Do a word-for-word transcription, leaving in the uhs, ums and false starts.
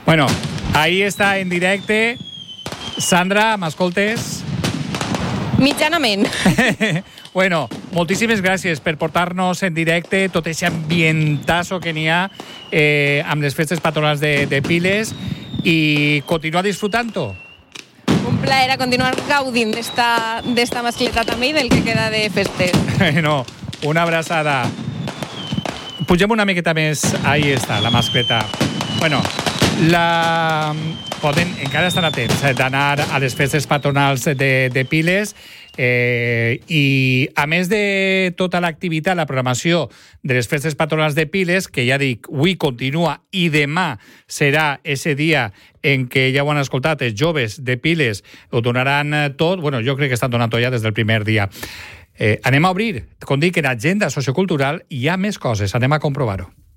Bueno, ahí està en directe. Sandra, m'escoltes? Mitjanament. Bueno, moltíssimes gràcies per portar-nos en directe tot aquest ambientazo que n'hi ha eh, amb les festes patronals de, de Piles i continuar disfrutant-ho. Un plaer a continuar gaudint d'esta, d'esta mascleta també i del que queda de festes. No, una abraçada. Pugem una miqueta més. Ahí està, la mascleta. Bueno, la... poden, encara estan atents eh, d'anar a les festes patronals de, de Piles eh, i a més de tota l'activitat, la programació de les festes patronals de Piles, que ja dic, avui continua i demà serà ese dia en què ja ho han escoltat, els joves de Piles ho donaran tot, bueno, jo crec que estan donant tot ja des del primer dia. Eh, anem a obrir, com dic, en agenda sociocultural hi ha més coses, anem a comprovar-ho.